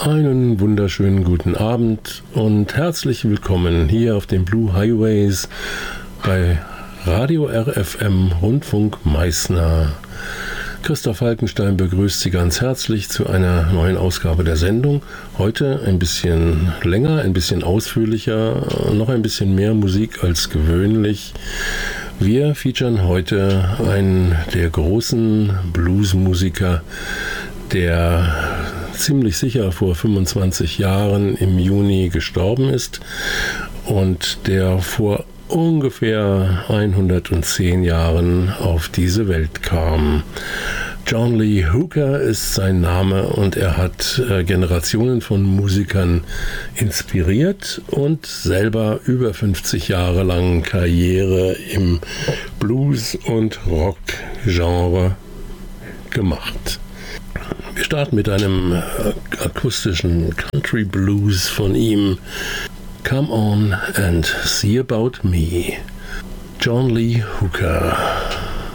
Einen wunderschönen guten Abend und herzlich willkommen hier auf den Blue Highways bei Radio RFM Rundfunk Meißner. Christoph Falkenstein begrüßt Sie ganz herzlich zu einer neuen Ausgabe der Sendung. Heute ein bisschen länger, ein bisschen ausführlicher, noch ein bisschen mehr Musik als gewöhnlich. Wir featuren heute einen der großen Bluesmusiker, der ziemlich sicher vor 25 Jahren im Juni gestorben ist und der vor ungefähr 110 Jahren auf diese Welt kam. John Lee Hooker ist sein Name und er hat Generationen von Musikern inspiriert und selber über 50 Jahre lang Karriere im Blues- und Rock-Genre gemacht. Wir starten mit einem akustischen Country Blues von ihm. Come on and see about me. John Lee Hooker.